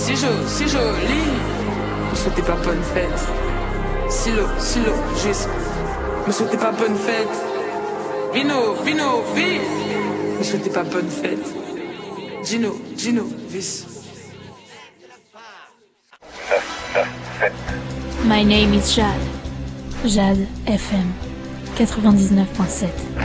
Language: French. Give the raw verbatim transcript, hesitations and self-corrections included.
si joli, si joli. Me souhaitez pas bonne fête. Silo, silo, juste. Me souhaitez pas bonne fête. Vino, vino, vi. Me souhaitez pas bonne fête. Gino, Gino, vis. My name is Jade. Jade F M quatre-vingt-dix-neuf point sept.